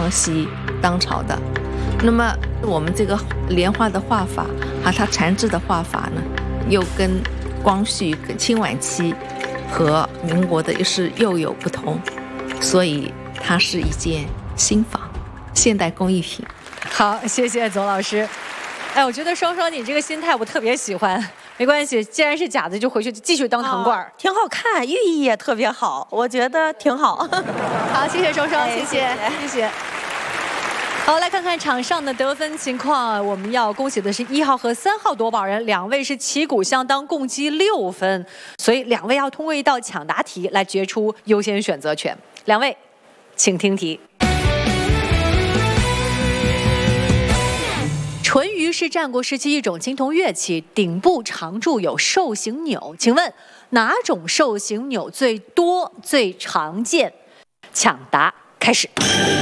康熙当朝的。那么我们这个莲花的画法和它缠枝的画法呢，又跟光绪、跟清晚期和民国的又有不同，所以它是一件新仿现代工艺品。 好，谢谢左老师。哎，我觉得双双你这个心态我特别喜欢。没关系，既然是假的，就回去继续当糖罐挺好看，寓意也特别好，我觉得挺好。 好，谢谢双双， 谢谢。好，来看看场上的得分情况。我们要恭喜的是1号和3号夺宝人，两位是旗鼓相当，共计6分，所以两位要通过一道抢答题来决出优先选择权。两位，请听题。淳于是战国时期一种青铜乐器，顶部常铸有兽形钮。请问哪种兽形钮最多、最常见？抢答开始。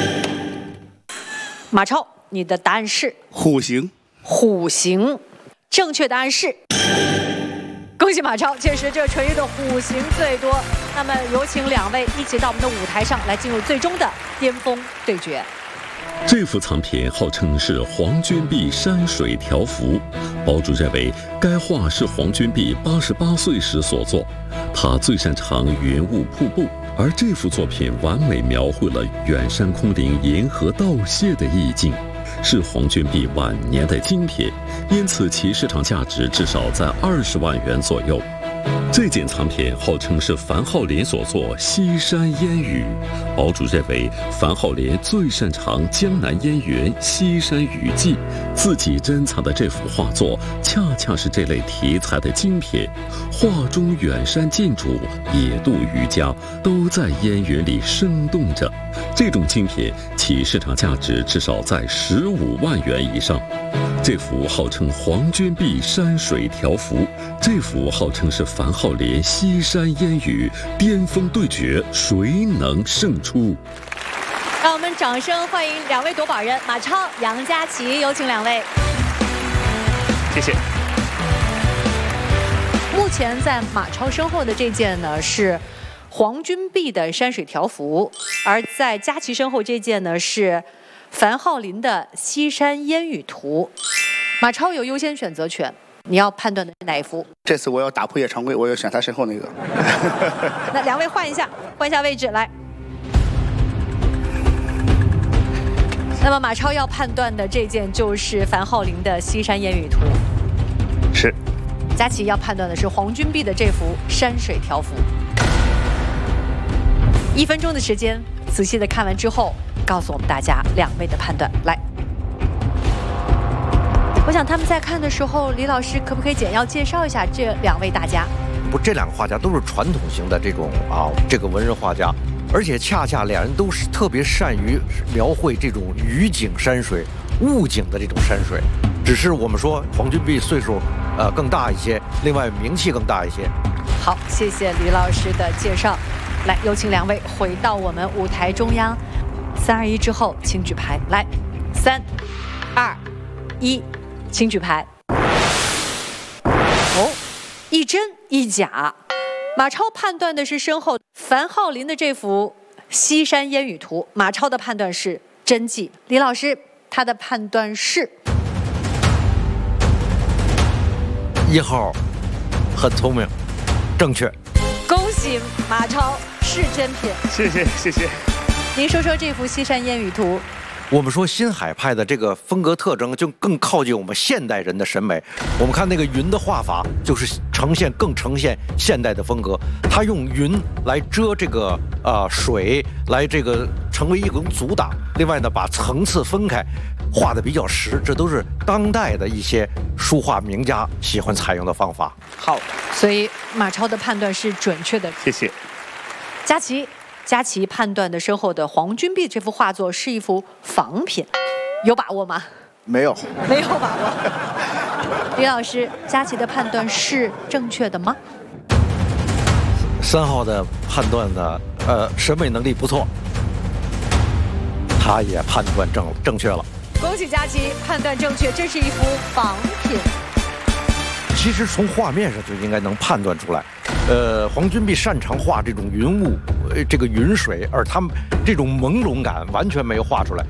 马超，你的答案是虎形。 虎形，正确答案是。恭喜马超，确实这淳于的虎形最多。那么有请两位一起到我们的舞台上来进入最终的巅峰对决。 这幅藏品号称是黄君璧山水条幅，堡主认为该画是黄君璧88岁时所作。他最擅长云雾瀑布，而这幅作品完美描绘了远山空灵、银河道谢的意境，是黄君璧晚年的精品，因此其市场价值至少在20万元左右。这件藏品号称是樊浩林所作《西山烟雨》，堡主认为樊浩林最擅长江南烟云、西山雨季，自己珍藏的这幅画作恰恰是这类题材的精品。画中远山近主、野渡渔家都在烟云里生动着，这种精品其市场价值至少在15万元以上。这幅号称黄君璧山水条幅，这幅号称是樊浩林西山烟雨，巅峰对决，谁能胜出？ 让我们掌声欢迎两位夺宝人马超、杨佳琪，有请两位。 谢谢。 目前在马超身后的这件呢是黄君璧的山水条幅，而在佳琪身后这件呢是樊浩林的《西山烟雨图》。马超有优先选择权，你要判断的是哪一幅？ 这次我要打破夜常规，我要选他身后那个。 那两位换一下位置来。那么马超要判断的这件就是樊浩林的《西山烟雨图》。 是。 佳琪要判断的是黄君璧的这幅山水条幅。1分钟的时间，仔细的看完之后，告诉我们大家两位的判断。来，我想他们在看的时候，李老师可不可以简要介绍一下这两位大家？ 不，这两个画家都是传统型的这种这个文人画家，而且恰恰两人都是特别善于描绘这种雨景山水、雾景的这种山水。只是我们说黄君璧岁数更大一些，另外名气更大一些。 好，谢谢李老师的介绍。来，有请两位回到我们舞台中央。3、2、1之后，请举牌。来，3、2、1，请举牌。哦，一真一假。马超判断的是身后樊浩林的这幅《西山烟雨图》，马超的判断是真迹。李老师，他的判断是 1号，很聪明，正确。 恭喜马超是真品。 谢谢。 您说说这幅《西山烟雨图》。 我们说新海派的这个风格特征就更靠近我们现代人的审美。我们看那个云的画法，就是更呈现现代的风格。它用云来遮这个水，来这个成为一种阻挡。另外呢，把层次分开，画的比较实。这都是当代的一些书画名家喜欢采用的方法。 好， 所以马超的判断是准确的。 谢谢。 佳琪判断的身后的黄君璧这幅画作是一幅仿品，有把握吗？ 没有把握。李老师，佳琪的判断是正确的吗 ？3号的判断的审美能力不错，他也判断正确了。 恭喜佳琪判断正确，这是一幅仿品。 其实从画面上就应该能判断出来。黄君璧擅长画这种云雾，这个云水，而他们这种朦胧感完全没有画出来。